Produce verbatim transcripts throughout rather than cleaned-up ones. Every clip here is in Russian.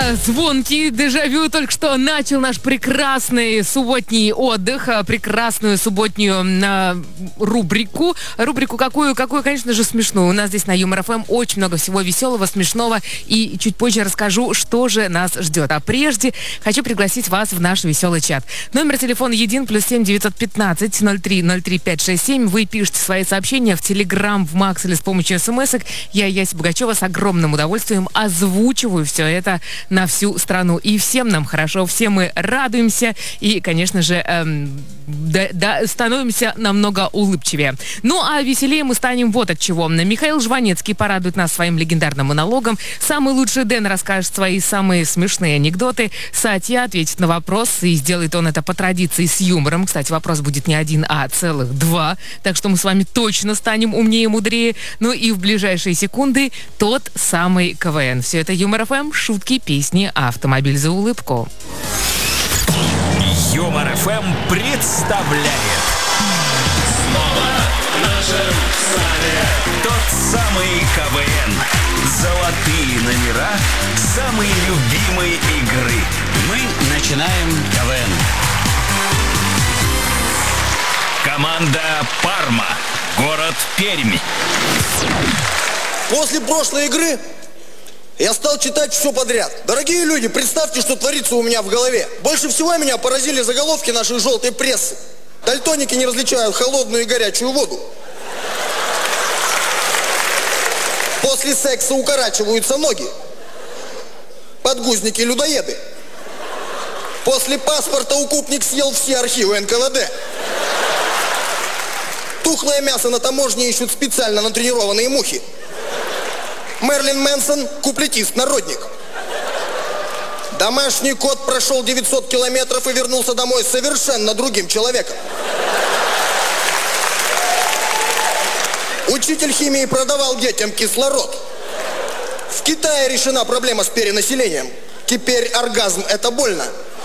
э, звонкий дежавю только что начал наш прекрасный субботний отдых, э, прекрасную субботнюю э, рубрику. Рубрику какую? Какую, конечно же, смешную. У нас здесь на Юмор ФМ очень много всего веселого, смешного. И чуть позже расскажу, что же нас ждет. А прежде хочу пригласить вас в наш веселый чат. Номер телефона един плюс семь девятьсот пятнадцать ноль три ноль три пять шесть семь. Вы пишете свои сообщения в Телеграм, в Макс или с помощью смс-ок. Я, Яся Богачева, с огромным удовольствием озвучиваю все это на всю страну. И всем нам хорошо, все мы радуемся и, конечно же, эм, да, да, становимся намного улыбчивее. Ну, а веселее мы станем вот от чего. Михаил Жванецкий порадует нас своим легендарным монологом. Самый лучший Дэн расскажет свои самые смешные анекдоты. Сатья ответит на вопрос, и сделает он это по традиции с юмором. Кстати, вопрос будет не один, а целых два. Так что мы с вами точно станем умнее и мудрее. Ну и в ближайшие секунды тот самый КВН. Все это Юмор ФМ, шутки, песни, автомобиль за улыбку. Юмор ФМ представляет. Снова в нашем стане Тот самый КВН. Золотые номера самой любимой игры. Мы начинаем КВН. Команда Парма. Город Пермь. После прошлой игры я стал читать все подряд. Дорогие люди, представьте, что творится у меня в голове. Больше всего меня поразили заголовки нашей желтой прессы. Дальтоники не различают холодную и горячую воду. После секса укорачиваются ноги. Подгузники людоеды. После паспорта укупник съел все архивы эн ка вэ дэ. Тухлое мясо на таможне ищут специально натренированные мухи. Мерлин Мэнсон – куплетист-народник. Домашний кот прошел девятьсот километров и вернулся домой совершенно другим человеком. Учитель химии продавал детям кислород. В Китае решена проблема с перенаселением. Теперь оргазм – это больно.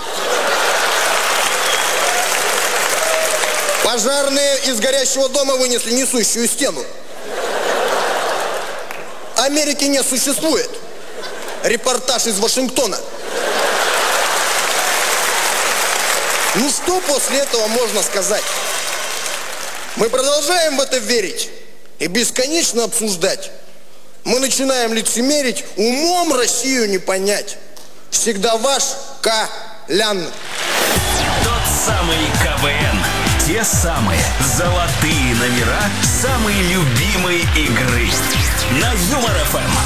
Пожарные из горящего дома вынесли несущую стену. Америки не существует. Репортаж из Вашингтона. Ну что после этого можно сказать? Мы продолжаем в это верить и бесконечно обсуждать. Мы начинаем лицемерить, умом Россию не понять. Всегда ваш Колян. Тот самый КВН. Те самые золотые номера самой любимой игры. На Юмор ФМ.